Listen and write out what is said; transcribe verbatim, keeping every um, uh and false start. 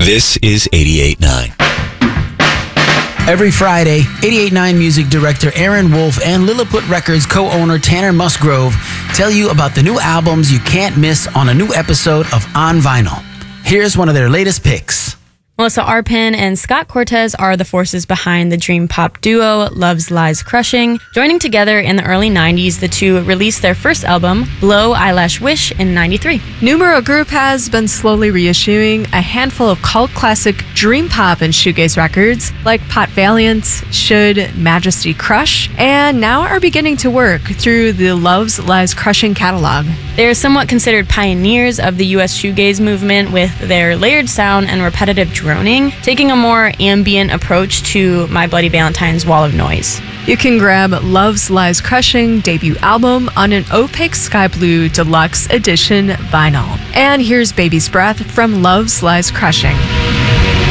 This is eighty-eight point nine. Every Friday, eighty-eight point nine music director Aaron Wolf and Lilliput Records co-owner Tanner Musgrove tell you about the new albums you can't miss on a new episode of On Vinyl. Here's one of their latest picks. Melissa Arpin and Scott Cortez are the forces behind the dream pop duo Love's Lies Crushing. Joining together in the early nineties, the two released their first album, Blow Eyelash Wish, in ninety-three. Numero Group has been slowly reissuing a handful of cult classic dream pop and shoegaze records like Pot Valiance, Should, Majesty Crush, and now are beginning to work through the Love's Lies Crushing catalog. They are somewhat considered pioneers of the U S shoegaze movement with their layered sound and repetitive droning, taking a more ambient approach to My Bloody Valentine's Wall of Noise. You can grab Love's Lies Crushing debut album on an opaque sky blue deluxe edition vinyl. And here's Baby's Breath from Love's Lies Crushing.